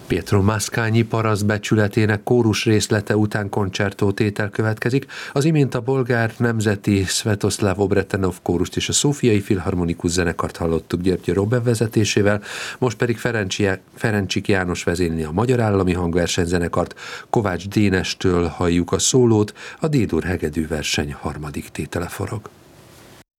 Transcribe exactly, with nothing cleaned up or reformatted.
Pietro Mascagni paraszt becsületének kórus részlete után koncertó tétel következik. Az imént a bolgár nemzeti Svetoslav Obretenov kórust és a Szófiai Filharmonikus zenekart hallottuk György bevezetésével, most pedig Ferencsi, Ferencsik János vezényli a Magyar Állami Hangversenyzenekart, Kovács Dénestől halljuk a szólót, a D-dur hegedű verseny harmadik tétele forog.